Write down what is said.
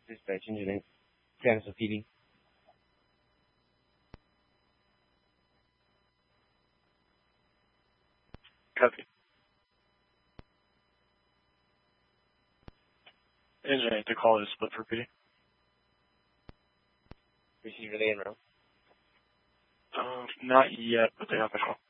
Dispatch engine, Kansas PD. Copy. Engine 8, the call is split for PD. Receiver the in route. Not yet, but they have the call.